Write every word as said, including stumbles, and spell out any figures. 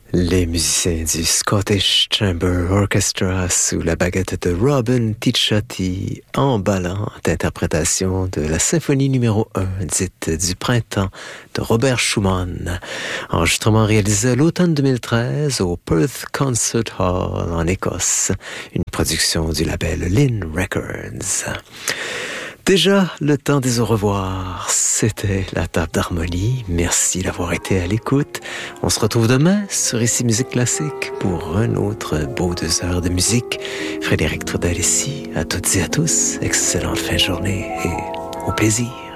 Les musiciens du Scottish Chamber Orchestra sous la baguette de Robin Ticciati, emballante interprétation de la symphonie numéro un, dite du printemps, de Robert Schumann. Enregistrement réalisé à l'automne deux mille treize au Perth Concert Hall en Écosse, une production du label Lynn Records. Déjà, le temps des au revoir. C'était la table d'harmonie. Merci d'avoir été à l'écoute. On se retrouve demain sur Ici Musique Classique pour un autre beau deux heures de musique. Frédéric Trudel ici. À toutes et à tous, excellente fin de journée et au plaisir.